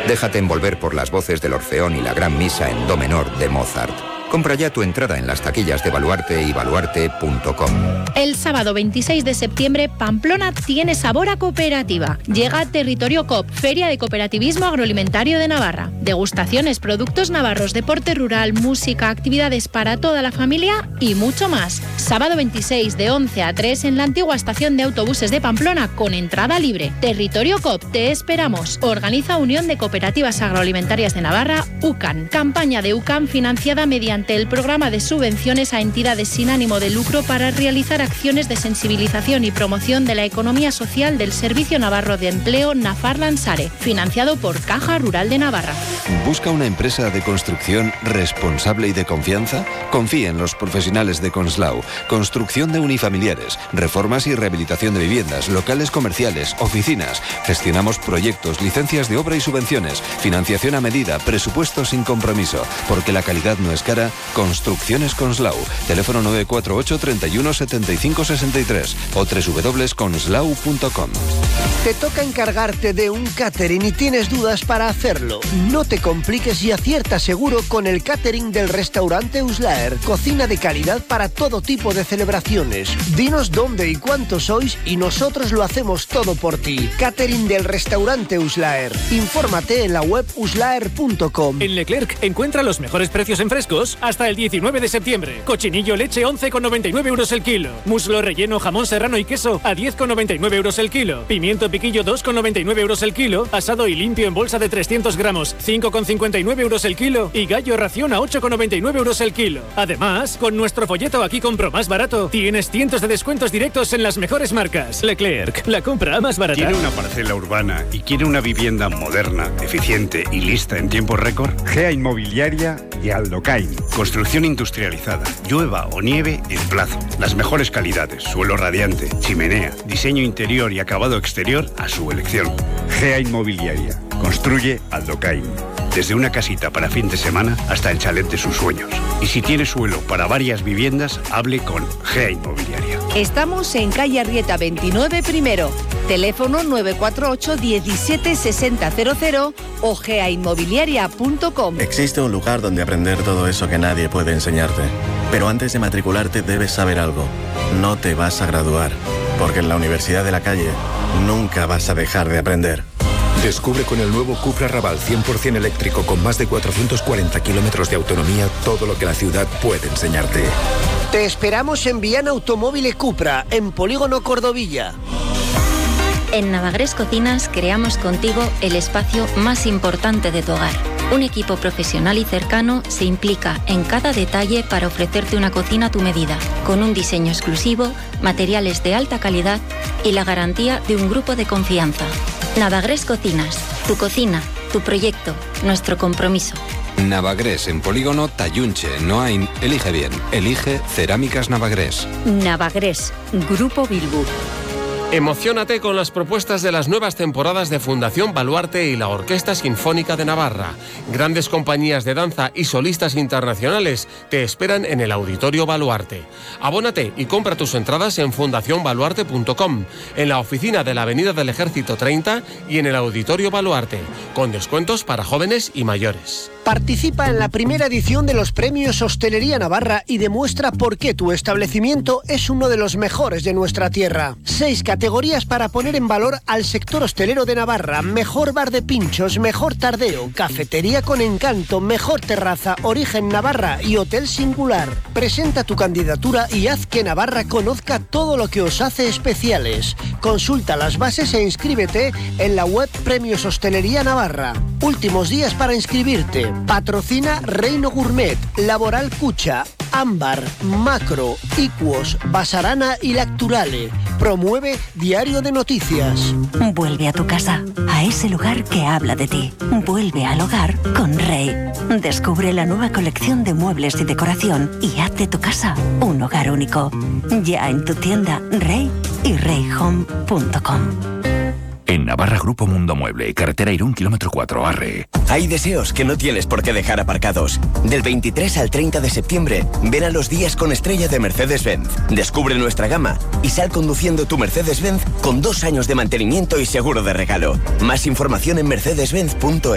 Déjate envolver por las voces del Orfeón y la Gran Misa en Do menor de Mozart. Compra ya tu entrada en las taquillas de Baluarte y baluarte.com. El sábado 26 de septiembre, Pamplona tiene sabor a cooperativa. Llega Territorio COP, Feria de Cooperativismo Agroalimentario de Navarra. Degustaciones, productos navarros, deporte rural, música, actividades para toda la familia y mucho más. Sábado 26 de 11 a 3 en la antigua estación de autobuses de Pamplona con entrada libre. Territorio COP, te esperamos. Organiza Unión de Cooperativas Agroalimentarias de Navarra, UCAN. Campaña de UCAN financiada mediante el programa de subvenciones a entidades sin ánimo de lucro para realizar acciones de sensibilización y promoción de la economía social del Servicio Navarro de Empleo Nafarlan Sare, financiado por Caja Rural de Navarra. ¿Busca una empresa de construcción responsable y de confianza? Confíe en los profesionales de Conslau. Construcción de unifamiliares, reformas y rehabilitación de viviendas, locales comerciales, oficinas. Gestionamos proyectos, licencias de obra y subvenciones, financiación a medida, presupuesto sin compromiso. Porque la calidad no es cara. Construcciones Conslau. Teléfono 948 31 75 63 o www.conslau.com. Te toca encargarte de un catering y tienes dudas para hacerlo. No te compliques y acierta seguro con el catering del restaurante Uslaer. Cocina de calidad para todo tipo de celebraciones. Dinos dónde y cuántos sois y nosotros lo hacemos todo por ti. Catering del restaurante Uslaer. Infórmate en la web uslaer.com. En Leclerc encuentra los mejores precios en frescos hasta el 19 de septiembre. Cochinillo leche 11,99 euros el kilo. Muslo relleno jamón serrano y queso a 10,99 euros el kilo. Pimiento piquillo 2,99 euros el kilo. Asado y limpio en bolsa de 300 gramos 5,59 euros el kilo. Y gallo ración a 8,99 euros el kilo. Además, con nuestro folleto Aquí compro más barato, tienes cientos de descuentos directos en las mejores marcas. Leclerc, la compra más barata. ¿Tiene una parcela urbana y quiere una vivienda moderna, eficiente y lista en tiempo récord? GEA Inmobiliaria y Aldocain. Construcción industrializada, llueva o nieve en plazo. Las mejores calidades, suelo radiante, chimenea, diseño interior y acabado exterior a su elección. GEA Inmobiliaria. Construye Aldocain. Desde una casita para fin de semana hasta el chalet de sus sueños. Y si tiene suelo para varias viviendas, hable con GEA Inmobiliaria. Estamos en calle Arrieta 29 primero. Teléfono 948 17 60 00 o geainmobiliaria.com. Existe un lugar donde aprender todo eso que nadie puede enseñarte. Pero antes de matricularte debes saber algo. No te vas a graduar, porque en la Universidad de la Calle nunca vas a dejar de aprender. Descubre con el nuevo Cupra Raval 100% eléctrico con más de 440 kilómetros de autonomía todo lo que la ciudad puede enseñarte. Te esperamos en Viana Automóvil Cupra, en Polígono Cordovilla. En Navagrés Cocinas creamos contigo el espacio más importante de tu hogar. Un equipo profesional y cercano se implica en cada detalle para ofrecerte una cocina a tu medida, con un diseño exclusivo, materiales de alta calidad y la garantía de un grupo de confianza. Navagrés Cocinas, tu cocina, tu proyecto, nuestro compromiso. Navagrés en Polígono Tayunche, Noain. Elige bien. Elige Cerámicas Navagrés. Navagrés, Grupo Bilbu. Emociónate con las propuestas de las nuevas temporadas de Fundación Baluarte y la Orquesta Sinfónica de Navarra. Grandes compañías de danza y solistas internacionales te esperan en el Auditorio Baluarte. Abónate y compra tus entradas en fundacionbaluarte.com, en la oficina de la Avenida del Ejército 30 y en el Auditorio Baluarte, con descuentos para jóvenes y mayores. Participa en la primera edición de los Premios Hostelería Navarra y demuestra por qué tu establecimiento es uno de los mejores de nuestra tierra. 6 categorías para poner en valor al sector hostelero de Navarra: mejor bar de pinchos, mejor tardeo, cafetería con encanto, mejor terraza, Origen Navarra y Hotel Singular. Presenta tu candidatura y haz que Navarra conozca todo lo que os hace especiales. Consulta las bases e inscríbete en la web Premios Hostelería Navarra. Últimos días para inscribirte. Patrocina Reino Gourmet, Laboral Cucha, Ámbar, Macro, Iquos, Basarana y Lacturale. Promueve Diario de Noticias. Vuelve a tu casa, a ese lugar que habla de ti. Vuelve al hogar con Rey. Descubre la nueva colección de muebles y decoración y haz de tu casa un hogar único. Ya en tu tienda Rey y reyhome.com. En Navarra, Grupo Mundo Mueble, carretera Irún, kilómetro 4, Arre. Hay deseos que no tienes por qué dejar aparcados. Del 23 al 30 de septiembre, ven a los días con estrella de Mercedes-Benz. Descubre nuestra gama y sal conduciendo tu Mercedes-Benz con 2 años de mantenimiento y seguro de regalo. Más información en mercedes-benz.es.